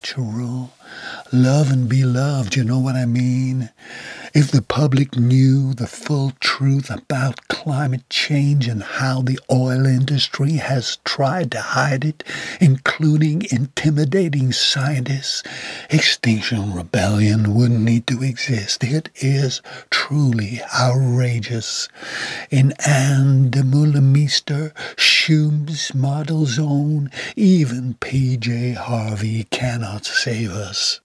natural. Love and be loved, you know what I mean? If the public knew the full truth about climate change and how the oil industry has tried to hide it, including intimidating scientists, Extinction Rebellion wouldn't need to exist. It is truly outrageous. In Anne de Meulemeester, Schum's model zone, even P.J. Harvey cannot save us.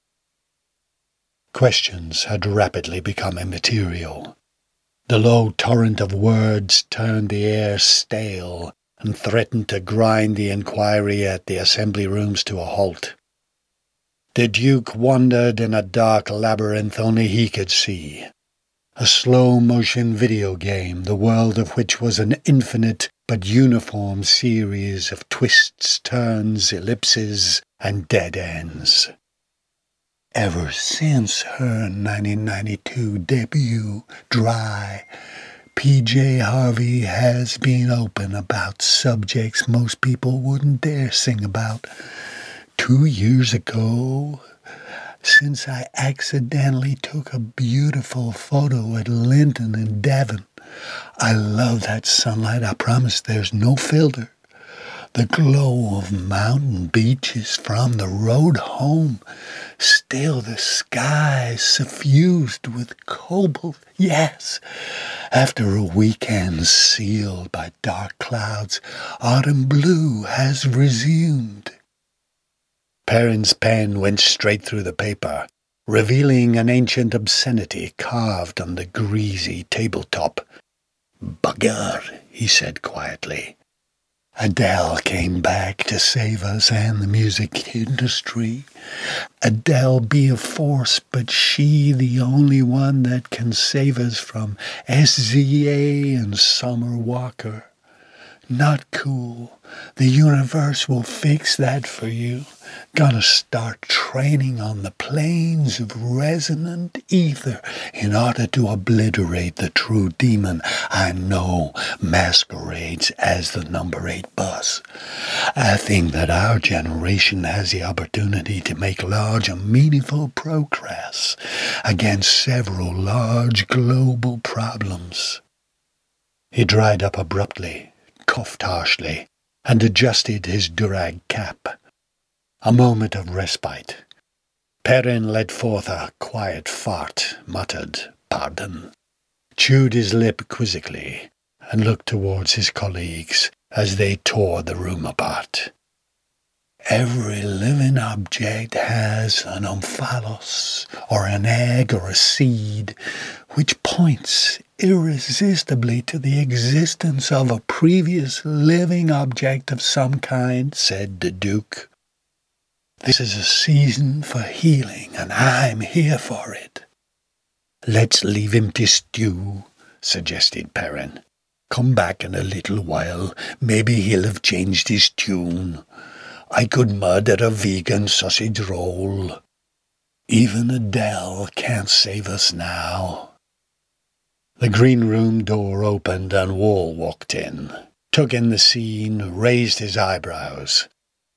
Questions had rapidly become immaterial. The low torrent of words turned the air stale and threatened to grind the inquiry at the assembly rooms to a halt. The Duke wandered in a dark labyrinth only he could see. A slow-motion video game, the world of which was an infinite but uniform series of twists, turns, ellipses, and dead ends. Ever since her 1992 debut, Dry, P.J. Harvey has been open about subjects most people wouldn't dare sing about. 2 years ago, since I accidentally took a beautiful photo at Linton in Devon. I love that sunlight, I promise there's no filter. The glow of mountain beaches from the road home. Still the sky suffused with cobalt. Yes, after a weekend sealed by dark clouds, autumn blue has resumed. Perrin's pen went straight through the paper, revealing an ancient obscenity carved on the greasy tabletop. "Bugger," he said quietly. Adele came back to save us and the music industry. Adele be a force, but she the only one that can save us from SZA and Summer Walker. Not cool. The universe will fix that for you. Gonna start training on the planes of resonant ether in order to obliterate the true demon I know masquerades as the number 8 bus. I think that our generation has the opportunity to make large and meaningful progress against several large global problems. He dried up abruptly, coughed harshly, and adjusted his durag cap. A moment of respite. Perrin let forth a quiet fart, muttered, "Pardon," chewed his lip quizzically, and looked towards his colleagues as they tore the room apart. Every living object has an omphalos, or an egg or a seed, which points irresistibly to the existence of a previous living object of some kind, said the Duke. This is a season for healing, and I'm here for it. Let's leave him to stew, suggested Perrin. Come back in a little while. Maybe he'll have changed his tune. I could murder a vegan sausage roll. Even Adele can't save us now. The green room door opened and Wall walked in, took in the scene, raised his eyebrows.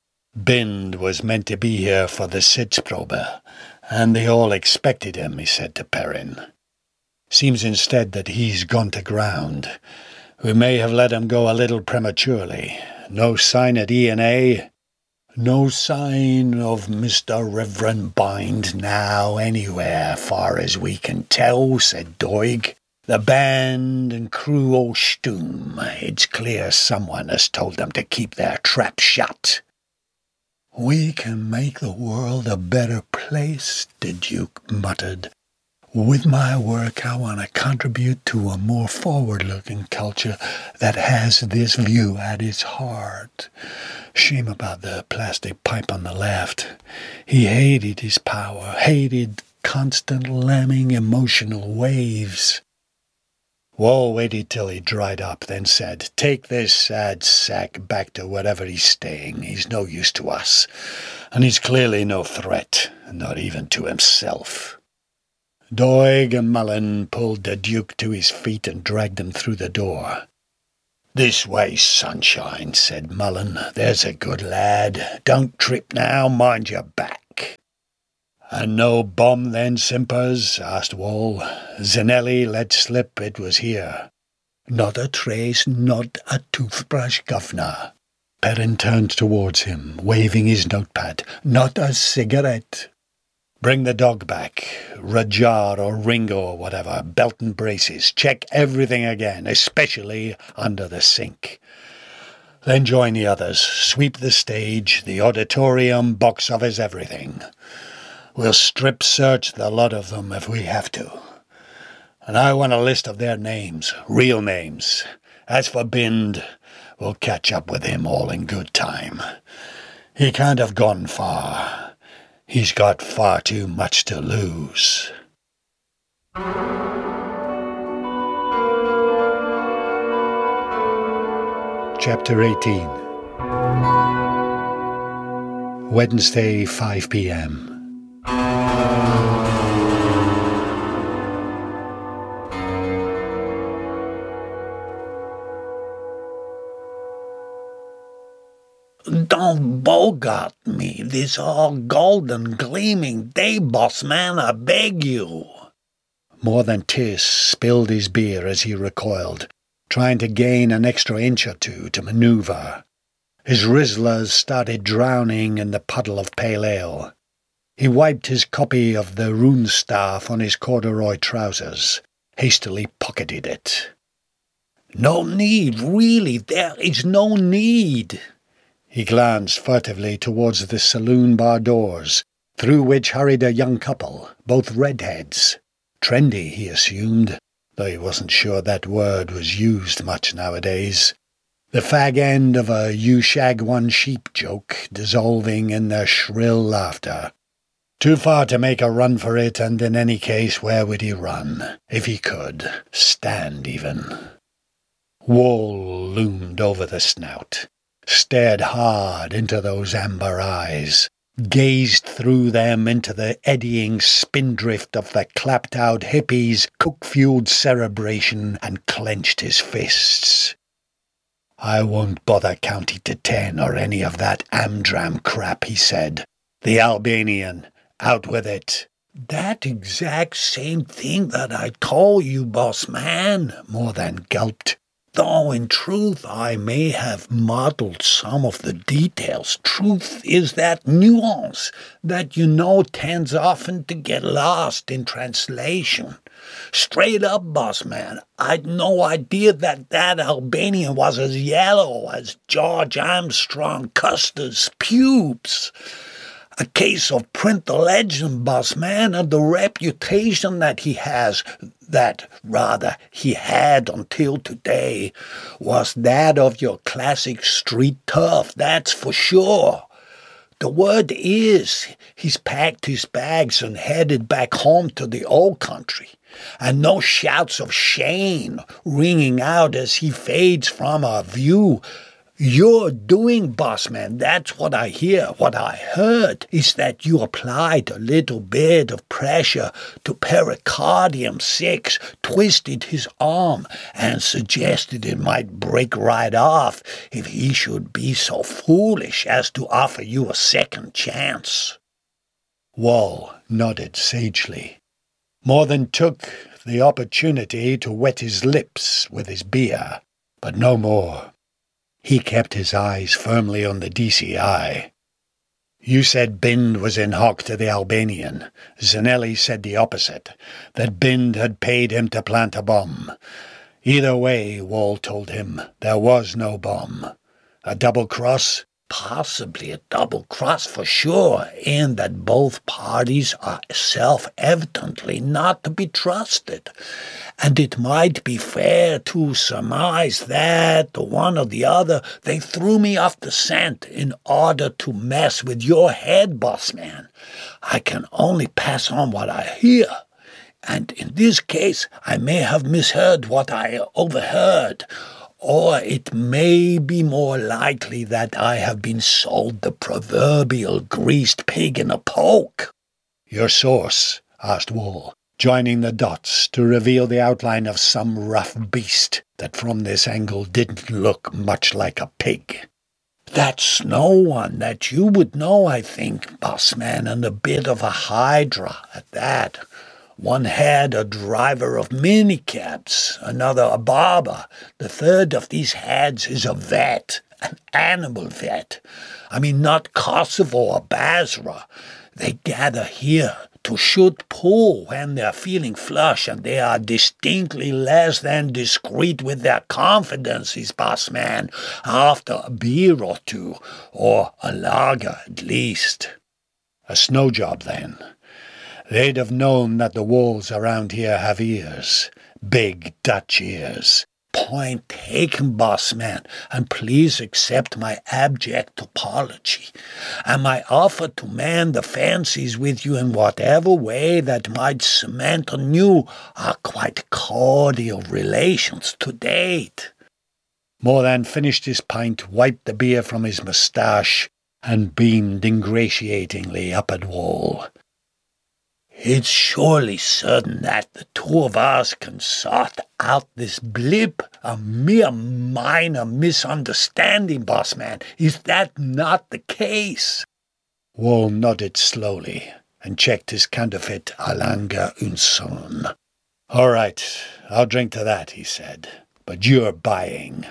Bind was meant to be here for the Sitzprobe, and they all expected him, he said to Perrin. Seems instead that he's gone to ground. We may have let him go a little prematurely. No sign at E&A. No sign of Mr. Reverend Bind now anywhere, far as we can tell, said Doig. The band and crew all stoom. It's clear someone has told them to keep their trap shut. We can make the world a better place, the Duke muttered. With my work, I want to contribute to a more forward-looking culture that has this view at its heart. Shame about the plastic pipe on the left. He hated his power, hated constant lambing emotional waves. Wall waited till he dried up, then said, Take this sad sack back to wherever he's staying. He's no use to us, and he's clearly no threat, not even to himself. Doig and Mullen pulled the Duke to his feet and dragged him through the door. This way, sunshine, said Mullen. There's a good lad. Don't trip now, mind your back. "And no bomb then, Simpers?" asked Wall. "Zanelli let slip it was here." "Not a trace, not a toothbrush, Governor." Perrin turned towards him, waving his notepad. "Not a cigarette." "Bring the dog back. Rajar or Ringo or whatever. Belt and braces. Check everything again, especially under the sink. Then join the others. Sweep the stage, the auditorium, box office, everything. We'll strip search the lot of them if we have to. And I want a list of their names, real names. As for Bind, we'll catch up with him all in good time. He can't have gone far. He's got far too much to lose." Chapter 18. Wednesday, 5 p.m. "Don't bogart me this all golden gleaming day, boss man, I beg you." More than Tiss spilled his beer as he recoiled, trying to gain an extra inch or two to manoeuvre. His Rizzlers started drowning in the puddle of pale ale. He wiped his copy of the rune staff on his corduroy trousers, hastily pocketed it. "No need, really, there is no need." He glanced furtively towards the saloon bar doors, through which hurried a young couple, both redheads. Trendy, he assumed, though he wasn't sure that word was used much nowadays. The fag end of a "you shag one sheep" joke dissolving in their shrill laughter. Too far to make a run for it, and in any case, where would he run, if he could, stand even? Wall loomed over the snout, stared hard into those amber eyes, gazed through them into the eddying spindrift of the clapped-out hippie's coke-fueled cerebration, and clenched his fists. "I won't bother counting to 10 or any of that Amdram crap," he said. "The Albanian, out with it." "That exact same thing that I told you, boss man," More than gulped. "Though in truth I may have muddled some of the details. Truth is that nuance that tends often to get lost in translation. Straight up, boss man, I'd no idea that Albanian was as yellow as George Armstrong Custer's pubes. A case of print the legend, boss man, and the reputation that he has, he had until today, was that of your classic street tough, that's for sure. The word is, he's packed his bags and headed back home to the old country, and no shouts of shame ringing out as he fades from our view. You're doing, boss man, that's what I hear. What I heard is that you applied a little bit of pressure to pericardium 6, twisted his arm, and suggested it might break right off if he should be so foolish as to offer you a second chance." Wall nodded sagely. More than took the opportunity to wet his lips with his beer, but no more. He kept his eyes firmly on the DCI. "You said Bind was in hock to the Albanian. Zanelli said the opposite, that Bind had paid him to plant a bomb. Either way, Wall told him, there was no bomb. A double cross? Possibly a double cross for sure, in that both parties are self-evidently not to be trusted, and it might be fair to surmise that, the one or the other, they threw me off the scent in order to mess with your head, boss man. I can only pass on what I hear, and in this case I may have misheard what I overheard, or it may be more likely that I have been sold the proverbial greased pig in a poke." "Your source?" asked Wall, joining the dots to reveal the outline of some rough beast that from this angle didn't look much like a pig. That's no one that you would know, I think, boss man, and a bit of a hydra at that. One had a driver of minicabs, another a barber. The third of these heads is a vet, an animal vet. I mean, not Kosovo or Basra. They gather here to shoot pool when they're feeling flush, and they are distinctly less than discreet with their confidences, boss man, after a beer or two, or a lager at least. A snow job, then. They'd have known that the walls around here have ears, big Dutch ears. Point taken, boss man, and please accept my abject apology, and my offer to man the fancies with you in whatever way that might cement anew our quite cordial relations to date. Mordan finished his pint, wiped the beer from his moustache, and beamed ingratiatingly up at Wall. It's surely certain that the two of us can sort out this blip, a mere minor misunderstanding, boss man. Is that not the case? Wall nodded slowly and checked his counterfeit Alanger Unson. All right, I'll drink to that, he said, but you're buying.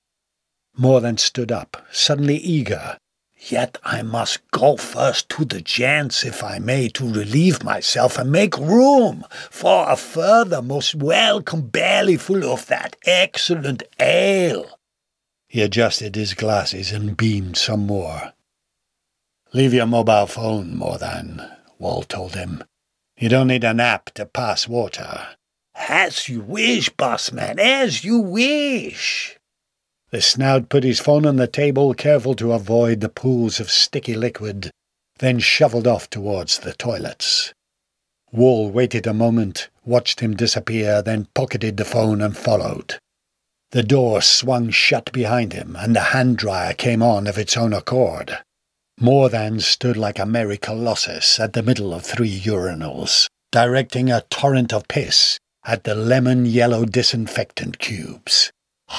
Mordan stood up, suddenly eager. Yet I must go first to the gents, if I may, to relieve myself and make room for a further most welcome bellyful of that excellent ale. He adjusted his glasses and beamed some more. Leave your mobile phone, Mordan, Wall told him. You don't need an app to pass water. As you wish, boss man, as you wish. The snout put his phone on the table, careful to avoid the pools of sticky liquid, then shuffled off towards the toilets. Wall waited a moment, watched him disappear, then pocketed the phone and followed. The door swung shut behind him, and the hand-dryer came on of its own accord. Mordan stood like a merry colossus at the middle of 3 urinals, directing a torrent of piss at the lemon-yellow disinfectant cubes.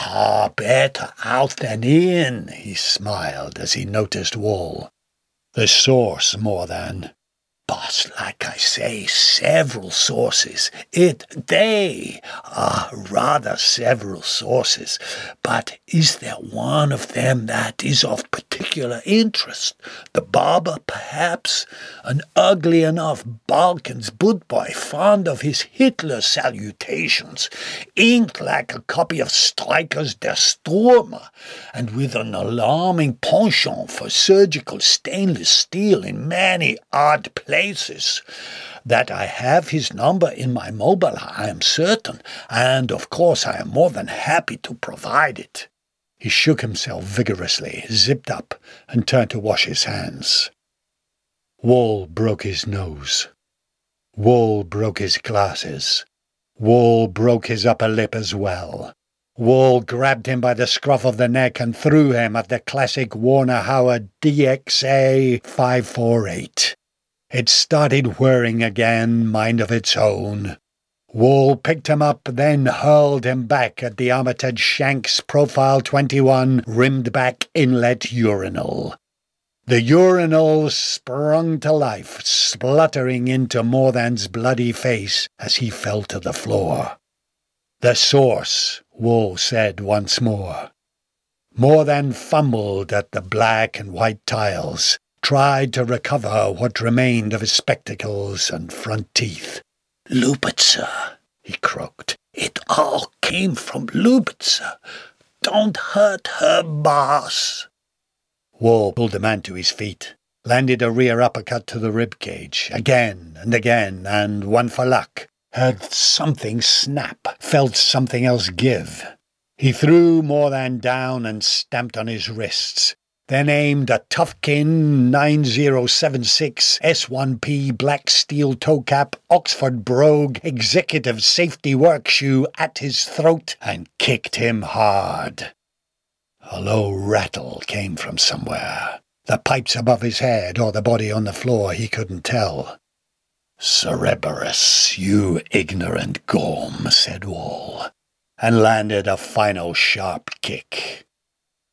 Better out than in, he smiled as he noticed Wall. The source, Mordan. Boss, like I say, several sources. They are rather several sources. But is there one of them that is of particular interest? The barber, perhaps? An ugly enough Balkans bootboy, fond of his Hitler salutations, inked like a copy of Stryker's Der Stürmer, and with an alarming penchant for surgical stainless steel in many odd places. That I have his number in my mobile, I am certain, and of course I am more than happy to provide it. He shook himself vigorously, zipped up, and turned to wash his hands. Wall broke his nose. Wall broke his glasses. Wall broke his upper lip as well. Wall grabbed him by the scruff of the neck and threw him at the classic Warner Howard DXA 548. It started whirring again, mind of its own. Wall picked him up, then hurled him back at the Armitage Shanks Profile 21 rimmed-back inlet urinal. The urinal sprung to life, spluttering into Mordan's bloody face as he fell to the floor. The source, Wall said once more. Mordan fumbled at the black and white tiles, tried to recover what remained of his spectacles and front teeth. Lubitzer, he croaked. It all came from Lubitzer. Don't hurt her, boss. Wall pulled the man to his feet, landed a rear uppercut to the rib cage, again, and one for luck. Heard something snap, felt something else give. He threw Mordan down and stamped on his wrists, then aimed a Tufkin 9076 S1P black steel toe cap Oxford Brogue executive safety work shoe at his throat and kicked him hard. A low rattle came from somewhere. The pipes above his head or the body on the floor, he couldn't tell. "Cerberus, you ignorant gorm," said Wall, and landed a final sharp kick.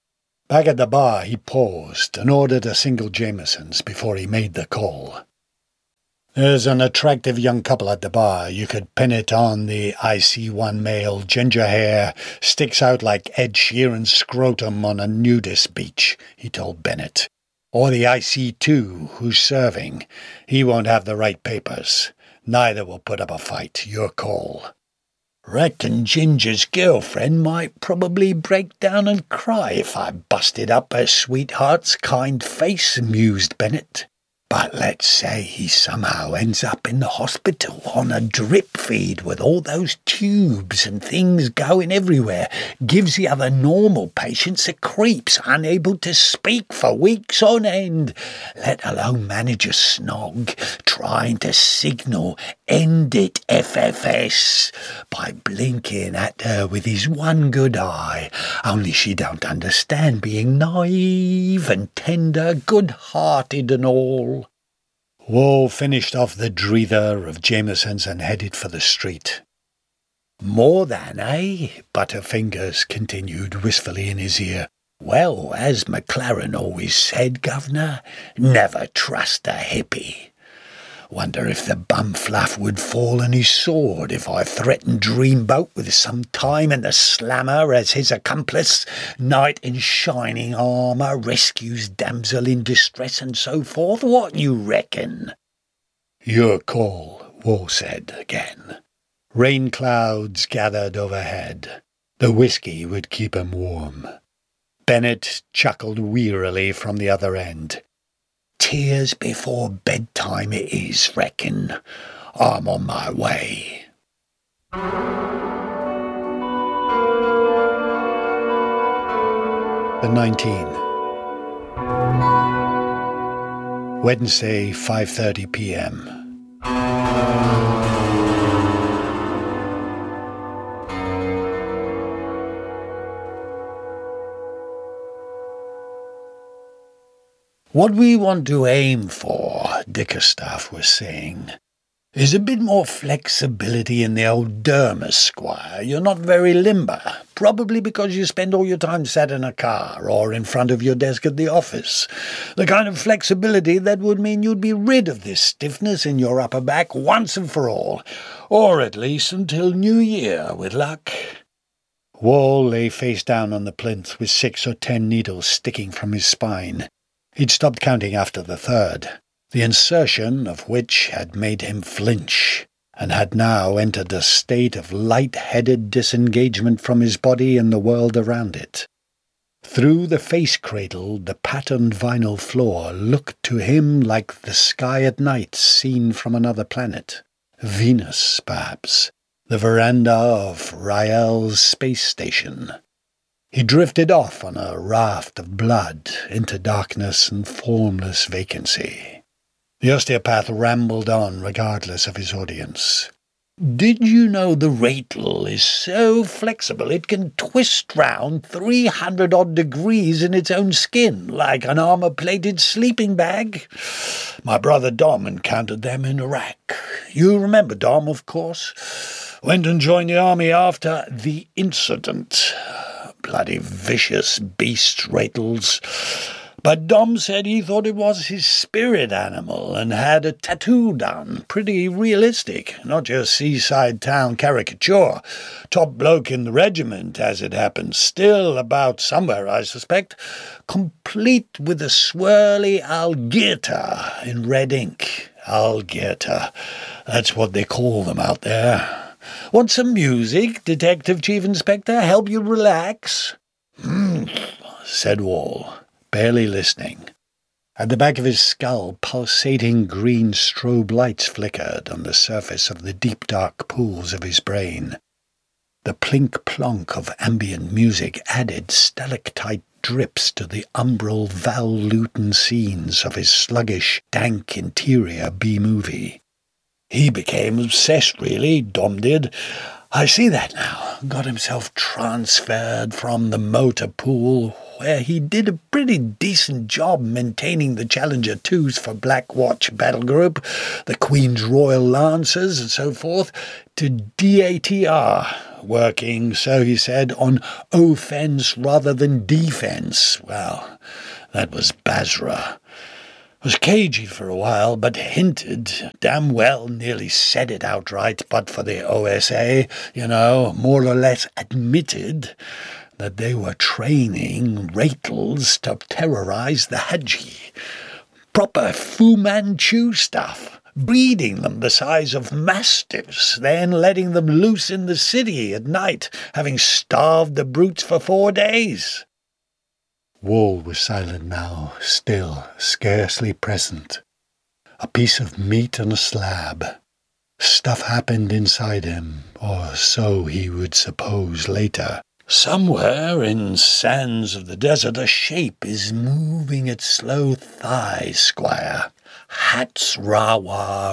Back at the bar, he paused and ordered a single Jameson's before he made the call. There's an attractive young couple at the bar. You could pin it on the IC1 male, ginger hair, sticks out like Ed Sheeran's scrotum on a nudist beach, he told Bennett. Or the IC2, who's serving. He won't have the right papers. Neither will put up a fight. Your call. Reckon Ginger's girlfriend might probably break down and cry if I busted up her sweetheart's kind face, mused Bennett. But let's say he somehow ends up in the hospital on a drip feed with all those tubes and things going everywhere. Gives the other normal patients the creeps, unable to speak for weeks on end, let alone manage a snog, trying to signal "End it, FFS," by blinking at her with his one good eye. Only she don't understand being naive and tender, good-hearted and all. Wall finished off the dreither of Jameson's and headed for the street. More than, eh? Butterfingers continued wistfully in his ear. Well, as McLaren always said, Governor, never trust a hippie. Wonder if the bumfluff would fall on his sword if I threatened Dreamboat with some time in the slammer as his accomplice, knight in shining armour, rescues damsel in distress and so forth. What you reckon? Your call, Wall said again. Rain clouds gathered overhead. The whiskey would keep him warm. Bennett chuckled wearily from the other end. Tears before bedtime it is, reckon. I'm on my way. The 19. Wednesday, 5:30 p.m. What we want to aim for, Dickerstaff was saying, is a bit more flexibility in the old dermis, Squire. You're not very limber, probably because you spend all your time sat in a car or in front of your desk at the office. The kind of flexibility that would mean you'd be rid of this stiffness in your upper back once and for all, or at least until New Year, with luck. Wall lay face down on the plinth with 6 or 10 needles sticking from his spine. He'd stopped counting after the third, the insertion of which had made him flinch, and had now entered a state of light-headed disengagement from his body and the world around it. Through the face cradle, the patterned vinyl floor looked to him like the sky at night seen from another planet. Venus, perhaps, the veranda of Rael's space station. He drifted off on a raft of blood into darkness and formless vacancy. The osteopath rambled on regardless of his audience. Did you know the Ratel is so flexible it can twist round 300-odd degrees in its own skin, like an armour-plated sleeping bag? My brother Dom encountered them in Iraq. You remember Dom, of course? Went and joined the army after the incident. Bloody vicious beasts, Ratels. But Dom said he thought it was his spirit animal and had a tattoo done. Pretty realistic, not just seaside town caricature. Top bloke in the regiment, as it happens. Still about somewhere, I suspect. Complete with a swirly Algeta in red ink. Algeta. That's what they call them out there. Want some music, Detective Chief Inspector? Help you relax? Said Wall, barely listening. At the back of his skull, pulsating green strobe lights flickered on the surface of the deep dark pools of his brain. The plink-plonk of ambient music added stalactite drips to the umbral Val Luton scenes of his sluggish, dank interior B-movie. He became obsessed, really, Dom did. I see that now. Got himself transferred from the motor pool, where he did a pretty decent job maintaining the Challenger 2s for Black Watch Battle Group, the Queen's Royal Lancers and so forth, to DATR, working, so he said, on offence rather than defence. Well, that was Basra. Was cagey for a while, but hinted, damn well nearly said it outright, but for the OSA, more or less admitted that they were training Raitels to terrorize the Haji. Proper Fu Manchu stuff, breeding them the size of mastiffs, then letting them loose in the city at night, having starved the brutes for 4 days. Wall was silent now, still, scarcely present. A piece of meat on a slab. Stuff happened inside him, or so he would suppose later. Somewhere in sands of the desert a shape is moving its slow thighs, squire. Hatsrawa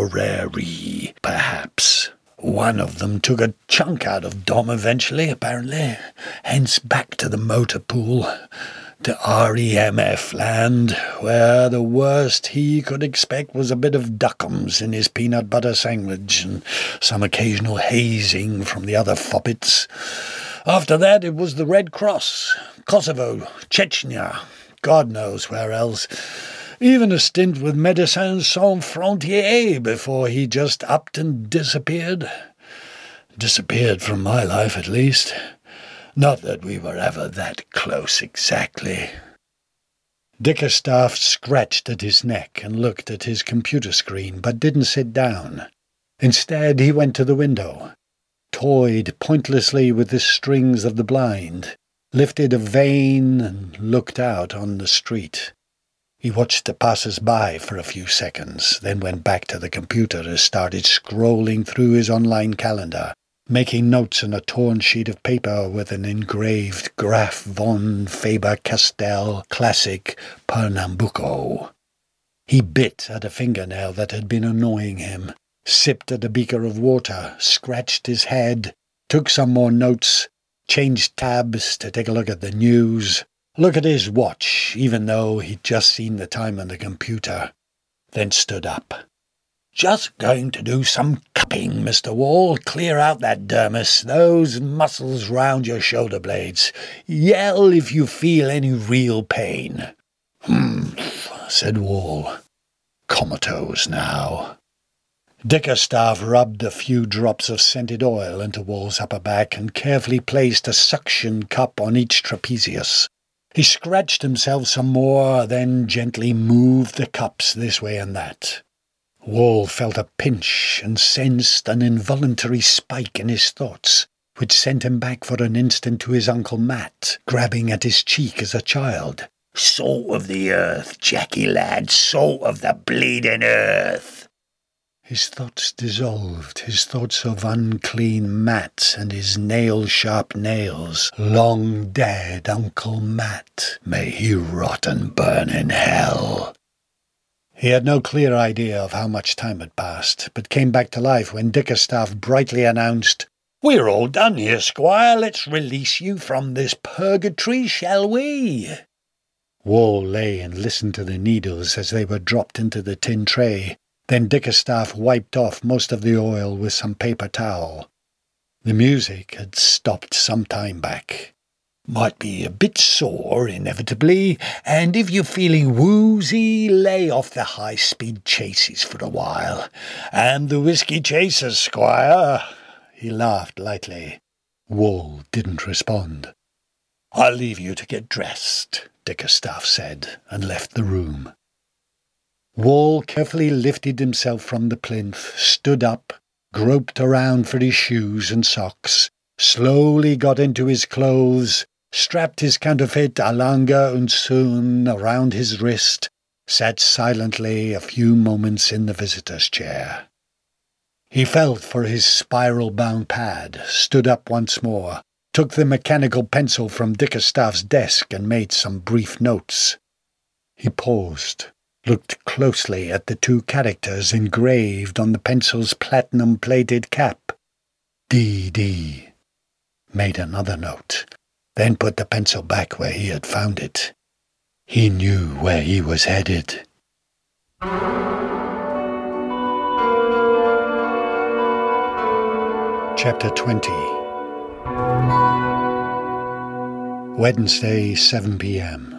Roreri, perhaps. One of them took a chunk out of Dom eventually, apparently, hence back to the motor pool, to REMF land, where the worst he could expect was a bit of duckums in his peanut butter sandwich and some occasional hazing from the other foppets. After that it was the Red Cross, Kosovo, Chechnya, God knows where else. Even a stint with Médecins Sans Frontières before he just upped and disappeared. Disappeared from my life, at least. Not that we were ever that close exactly. Dickerstaff scratched at his neck and looked at his computer screen, but didn't sit down. Instead, he went to the window, toyed pointlessly with the strings of the blind, lifted a vane and looked out on the street. He watched the passers-by for a few seconds, then went back to the computer and started scrolling through his online calendar, making notes on a torn sheet of paper with an engraved Graf von Faber-Castell Classic Pernambuco. He bit at a fingernail that had been annoying him, sipped at a beaker of water, scratched his head, took some more notes, changed tabs to take a look at the news, look at his watch, even though he'd just seen the time on the computer, then stood up. "Just going to do some cupping, Mr. Wall. Clear out that dermis, those muscles round your shoulder blades. Yell if you feel any real pain." "Humph," said Wall. "Comatose now." Dickerstaff rubbed a few drops of scented oil into Wall's upper back and carefully placed a suction cup on each trapezius. He scratched himself some more, then gently moved the cups this way and that. Wall felt a pinch and sensed an involuntary spike in his thoughts, which sent him back for an instant to his Uncle Matt, grabbing at his cheek as a child. "Salt of the earth, Jackie lad, salt of the bleeding earth." His thoughts dissolved, his thoughts of unclean Matt and his nail-sharp nails. Long dead Uncle Matt, may he rot and burn in hell. He had no clear idea of how much time had passed, but came back to life when Dickerstaff brightly announced, "We're all done here, Squire. Let's release you from this purgatory, shall we?" Wall lay and listened to the needles as they were dropped into the tin tray. Then Dickerstaff wiped off most of the oil with some paper towel. The music had stopped some time back. "Might be a bit sore, inevitably, and if you're feeling woozy, lay off the high-speed chases for a while. And the whiskey chasers, Squire." He laughed lightly. Wall didn't respond. "I'll leave you to get dressed," Dickerstaff said, and left the room. Wall carefully lifted himself from the plinth, stood up, groped around for his shoes and socks, slowly got into his clothes, strapped his counterfeit Alanga und Sohn around his wrist, sat silently a few moments in the visitor's chair. He felt for his spiral-bound pad, stood up once more, took the mechanical pencil from Dickerstaff's desk and made some brief notes. He paused, looked closely at the 2 characters engraved on the pencil's platinum-plated cap. D.D. Made another note, then put the pencil back where he had found it. He knew where he was headed. Chapter 20. Wednesday, 7 p.m.